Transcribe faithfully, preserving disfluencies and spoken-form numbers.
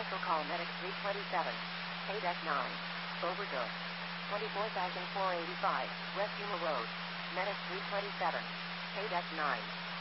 Special call Medic three twenty-seven. eight F nine. Overdose. twenty-four thousand four hundred eighty-five. West Yuma Road. Medic three twenty-seven. eight F nine.